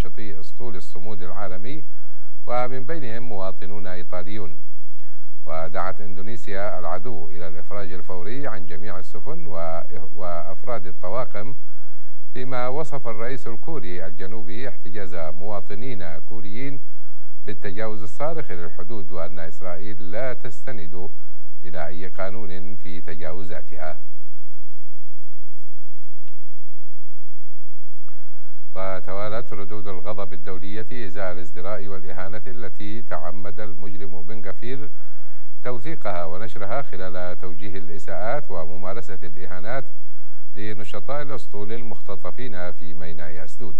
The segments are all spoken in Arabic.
ناشطي أسطول الصمود العالمي، ومن بينهم مواطنون إيطاليون. ودعت إندونيسيا العدو إلى الإفراج الفوري عن جميع السفن وأفراد الطواقم، فيما وصف الرئيس الكوري الجنوبي احتجاز مواطنين كوريين بالتجاوز الصارخ للحدود، وأن إسرائيل لا تستند إلى أي قانون في تجاوزاتها. وتوالت ردود الغضب الدولية إزاء الازدراء والإهانة التي تعمد المجرم بن غفير توثيقها ونشرها خلال توجيه الإساءات وممارسة الإهانات لنشطاء الأسطول المختطفين في ميناء أسدود.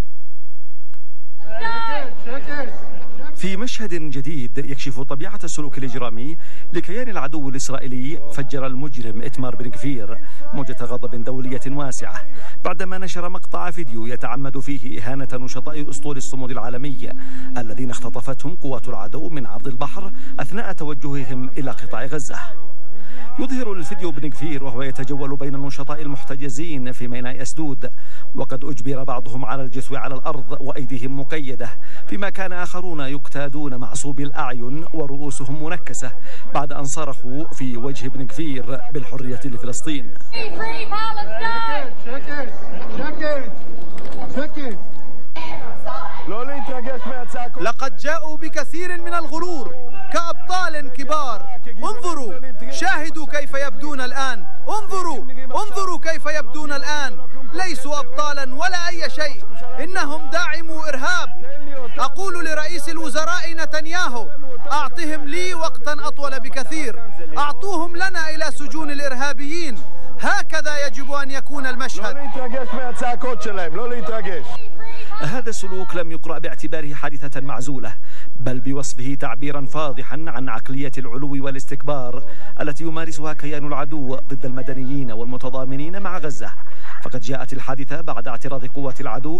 في مشهد جديد يكشف طبيعة السلوك الإجرامي لكيان العدو الإسرائيلي، فجر المجرم إتمار بن غفير موجة غضب دولية واسعة بعدما نشر مقطع فيديو يتعمد فيه إهانة نشطاء أسطول الصمود العالمي الذين اختطفتهم قوات العدو من عرض البحر أثناء توجههم إلى قطاع غزة. يظهر الفيديو بن غفير وهو يتجول بين النشطاء المحتجزين في ميناء أسدود، وقد أجبر بعضهم على الجثو على الأرض وأيديهم مقيدة، فيما كان آخرون يقتادون معصوبي الأعين ورؤوسهم منكسة بعد أن صرخوا في وجه بن غفير بالحرية لفلسطين. لقد جاءوا بكثير من الغرور كأبطال كبار. انظروا، شاهدوا كيف يبدون الآن. انظروا كيف يبدون الآن. ليسوا أبطالا ولا أي شيء، إنهم داعموا إرهاب. أقول لرئيس الوزراء نتنياهو: أعطهم لي وقتا أطول بكثير، أعطوهم لنا إلى سجون الإرهابيين. هكذا يجب أن يكون المشهد. هذا السلوك لم يقرأ باعتباره حادثة معزولة، بل بوصفه تعبيرا فاضحا عن عقلية العلو والاستكبار التي يمارسها كيان العدو ضد المدنيين والمتضامنين مع غزة. فقد جاءت الحادثة بعد اعتراض قوات العدو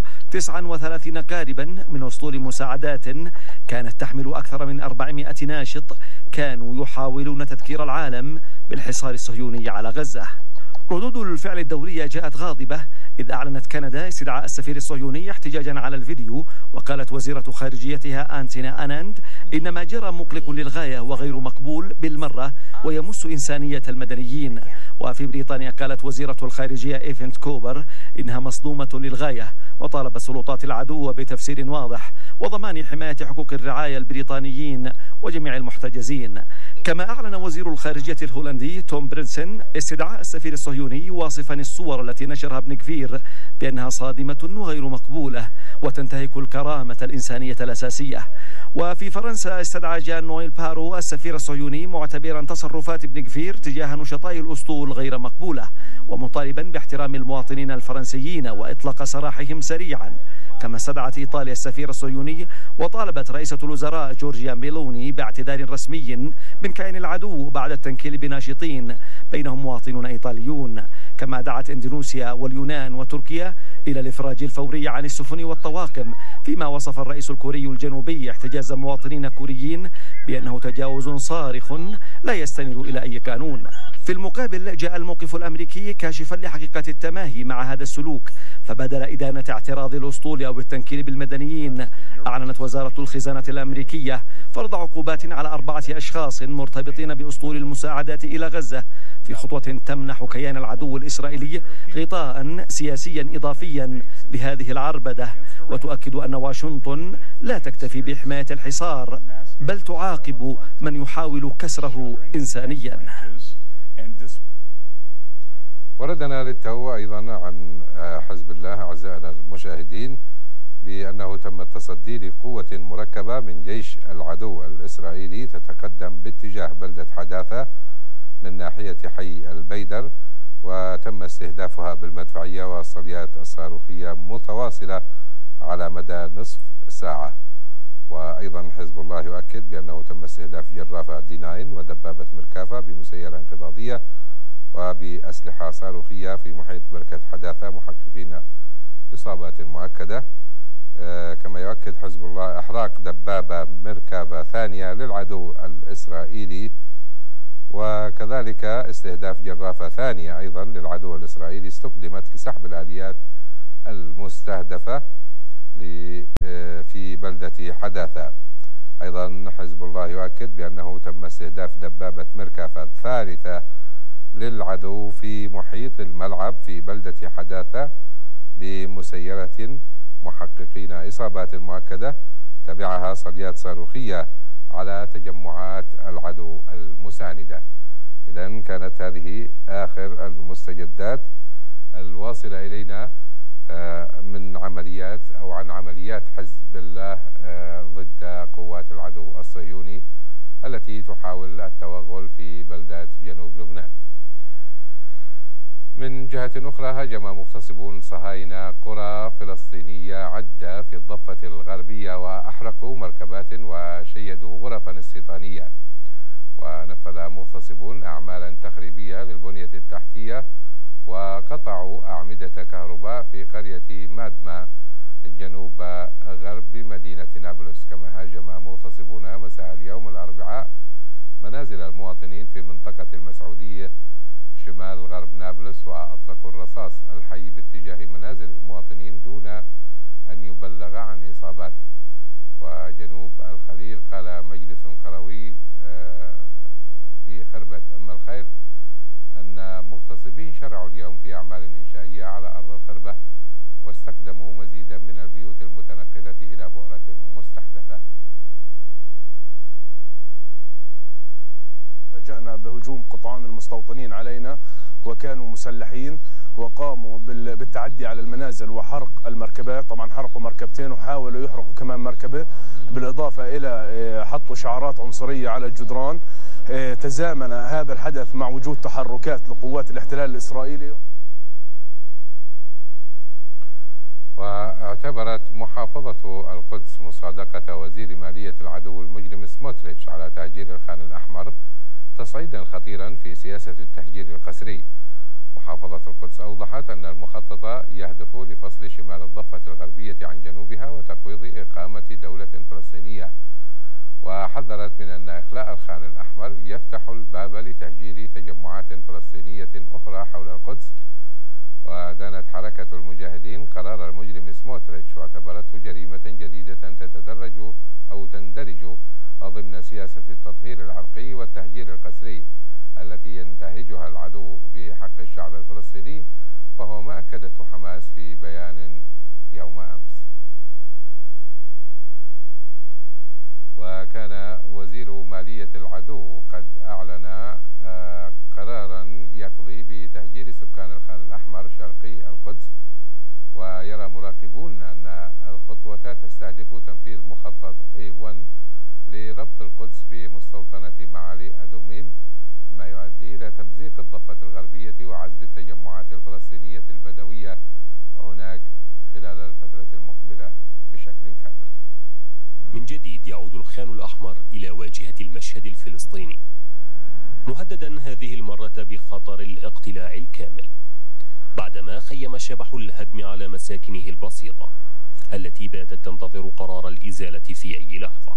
39 قاربا من أسطول مساعدات كانت تحمل أكثر من 400 ناشط كانوا يحاولون تذكير العالم بالحصار الصهيوني على غزة. ردود الفعل الدولية جاءت غاضبة، إذ أعلنت كندا استدعاء السفير الصهيوني احتجاجا على الفيديو، وقالت وزيرة خارجيتها أنتينا أناند إن ما جرى مقلق للغاية وغير مقبول بالمرة ويمس إنسانية المدنيين. وفي بريطانيا قالت وزيرة الخارجية إيفنت كوبر إنها مصدومة للغاية، وطالبت سلطات العدو بتفسير واضح وضمان حماية حقوق الرعاية البريطانيين وجميع المحتجزين. كما أعلن وزير الخارجية الهولندي توم برينسن استدعاء السفير الصهيوني، واصفا الصور التي نشرها بن غفير بأنها صادمة وغير مقبولة وتنتهك الكرامة الإنسانية الأساسية. وفي فرنسا استدعى جان نويل بارو السفير الصهيوني معتبرا تصرفات بن غفير تجاه نشطاء الأسطول غير مقبولة، ومطالبا باحترام المواطنين الفرنسيين وإطلاق سراحهم سريعا. كما استدعت إيطاليا السفير الصهيوني وطالبت رئيسة الوزراء جورجيا ميلوني باعتذار رسمي من كيان العدو بعد التنكيل بناشطين بينهم مواطنون إيطاليون. كما دعت إندونيسيا واليونان وتركيا إلى الإفراج الفوري عن السفن والطواقم، فيما وصف الرئيس الكوري الجنوبي احتجاز مواطنين كوريين بأنه تجاوز صارخ لا يستند إلى أي قانون. في المقابل جاء الموقف الأمريكي كاشفا لحقيقة التماهي مع هذا السلوك، فبدل إدانة اعتراض الأسطول أو التنكيل بالمدنيين، أعلنت وزارة الخزانة الأمريكية فرض عقوبات على 4 أشخاص مرتبطين بأسطول المساعدات إلى غزة، في خطوة تمنح كيان العدو الإسرائيلي غطاء سياسيا إضافيا لهذه العربدة، وتؤكد أن واشنطن لا تكتفي بحماية الحصار بل تعاقب من يحاول كسره إنسانيا. وردنا للتو أيضا عن حزب الله أعزائنا المشاهدين بأنه تم التصدي لقوة مركبة من جيش العدو الإسرائيلي تتقدم باتجاه بلدة حداثة من ناحية حي البيدر، وتم استهدافها بالمدفعية والصليات الصاروخية متواصلة على مدى نصف ساعة. وأيضا حزب الله يؤكد بأنه تم استهداف جرافة D9 ودبابة مركافة بمسيرة انقضاضية وبأسلحة صاروخية في محيط بركة حداثة، محققين إصابات مؤكدة. كما يؤكد حزب الله إحراق دبابة مركبة ثانية للعدو الإسرائيلي، وكذلك استهداف جرافة ثانية أيضا للعدو الإسرائيلي استخدمت لسحب الآليات المستهدفة بلدة حداثة. أيضا حزب الله يؤكد بأنه تم استهداف دبابة ميركافا الثالثة للعدو في محيط الملعب في بلدة حداثة بمسيرة، محققين إصابات مؤكدة تبعها صديات صاروخية على تجمعات العدو المساندة. إذن كانت هذه آخر المستجدات الواصلة إلينا من عمليات أو عن عمليات حزب الله ضد قوات العدو الصهيوني التي تحاول التوغل في بلدات جنوب لبنان. من جهة أخرى هاجم مغتصبون صهاينة قرى فلسطينية عدة في الضفة الغربية وأحرقوا مركبات وشيدوا غرفا استيطانية. ونفذ مغتصبون أعمالا تخريبية للبنية التحتية وقطعوا أعمدة كهرباء في قرية مادما جنوب غرب مدينة نابلس. كما هاجم مغتصبون مساء اليوم الأربعاء منازل المواطنين في منطقة المسعودية شمال غرب نابلس وأطلقوا الرصاص الحي باتجاه منازل المواطنين دون أن يبلغ عن إصابات. وجنوب الخليل قال مجلس قروي في خربة أم الخير أن مغتصبين شرعوا اليوم في أعمال إنشائية على أرض الخربة واستخدموا مزيدا من البيوت المتنقلة إلى بؤرة مستحدثة. فاجأنا بهجوم قطعان المستوطنين علينا وكانوا مسلحين وقاموا بالتعدي على المنازل وحرق المركبات. طبعا حرقوا مركبتين وحاولوا يحرقوا كمان مركبة، بالإضافة إلى حطوا شعارات عنصرية على الجدران. تزامن هذا الحدث مع وجود تحركات لقوات الاحتلال الإسرائيلي. واعتبرت محافظة القدس مصادقة وزير مالية العدو المجرم سموتريتش على تهجير الخان الأحمر تصعيدا خطيرا في سياسة التهجير القسري. محافظة القدس أوضحت أن المخطط يهدف لفصل شمال الضفة الغربية عن جنوبها وتقويض إقامة دولة فلسطينية، وحذرت من أن إخلاء الخان الأحمر يفتح الباب لتهجير تجمعات فلسطينية أخرى حول القدس. ودانت حركة المجاهدين قرار المجرم سموتريتش واعتبرته جريمة جديدة تندرج ضمن سياسة التطهير العرقي والتهجير القسري التي ينتهجها العدو بحق الشعب الفلسطيني، وهو ما أكدته حماس في بيان يوم أمس. وكان وزير مالية العدو قد أعلن قرارا يقضي بتهجير سكان الخان الأحمر شرقي القدس. ويرى مراقبون أن الخطوة تستهدف تنفيذ مخطط A1 لربط القدس بمستوطنة معالي أدوميم، ما يؤدي إلى تمزيق الضفة الغربية وعزل التجمعات الفلسطينية البدوية هناك خلال الفترة المقبلة بشكل كامل. من جديد يعود الخان الأحمر إلى واجهة المشهد الفلسطيني، مهددا هذه المرة بخطر الاقتلاع الكامل بعدما خيم شبح الهدم على مساكنه البسيطة التي باتت تنتظر قرار الإزالة في أي لحظة.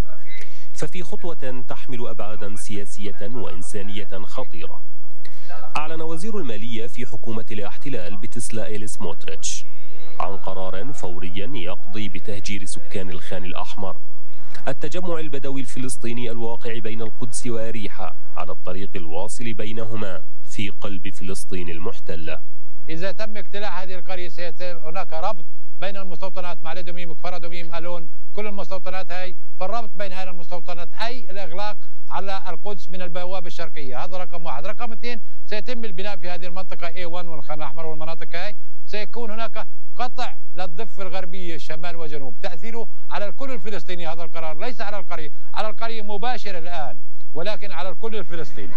ففي خطوة تحمل أبعادا سياسية وإنسانية خطيرة، أعلن وزير المالية في حكومة الاحتلال بتسلائيل سموتريتش عن قرار فوري يقضي بتهجير سكان الخان الأحمر، التجمع البدوي الفلسطيني الواقع بين القدس وأريحة على الطريق الواصل بينهما في قلب فلسطين المحتلة. إذا تم اقتلاع هذه القرية سيتم هناك ربط بين المستوطنات معالي أدوميم وكفر أدوميم ألون، كل المستوطنات هاي، فالربط بين هذه المستوطنات أي الإغلاق على القدس من البوابة الشرقية. هذا رقم واحد. رقم اثنين، سيتم البناء في هذه المنطقة A1 والخان الأحمر والمناطق هاي، سيكون هناك قطع للضفة الغربية شمال وجنوب، تأثيره على الكل الفلسطيني. هذا القرار ليس على القرية، على القرية مباشرة الآن، ولكن على الكل الفلسطيني.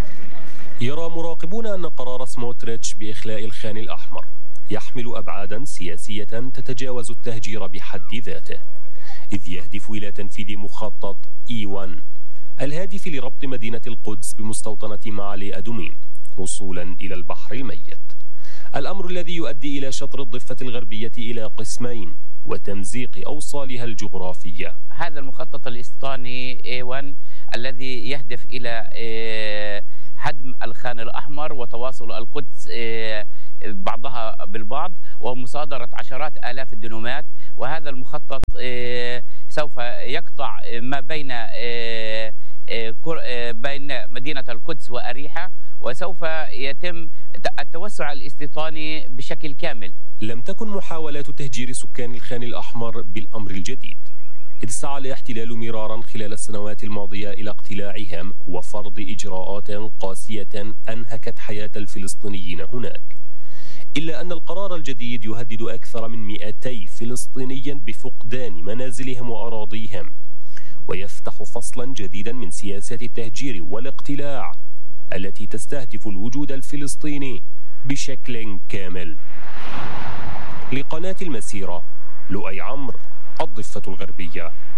يرى مراقبون أن قرار سموتريتش بإخلاء الخان الأحمر يحمل أبعادا سياسية تتجاوز التهجير بحد ذاته، إذ يهدف إلى تنفيذ مخطط E1 الهادف لربط مدينة القدس بمستوطنة معالي أدوميم وصولا إلى البحر الميت، الأمر الذي يؤدي إلى شطر الضفة الغربية إلى قسمين وتمزيق أوصالها الجغرافية. هذا المخطط الاستيطاني A1 الذي يهدف إلى هدم الخان الأحمر وتواصل القدس بعضها بالبعض ومصادرة عشرات آلاف الدنومات، وهذا المخطط سوف يقطع ما بين مدينة القدس وأريحة، وسوف يتم التوسع الاستيطاني بشكل كامل. لم تكن محاولات تهجير سكان الخان الأحمر بالأمر الجديد، إذ سعى الاحتلال مرارا خلال السنوات الماضية إلى اقتلاعهم وفرض إجراءات قاسية أنهكت حياة الفلسطينيين هناك. إلا أن القرار الجديد يهدد أكثر من 200 فلسطينيا بفقدان منازلهم وأراضيهم، ويفتح فصلا جديدا من سياسات التهجير والاقتلاع التي تستهدف الوجود الفلسطيني بشكل كامل. لقناة المسيرة، لؤي عمرو، الضفة الغربية.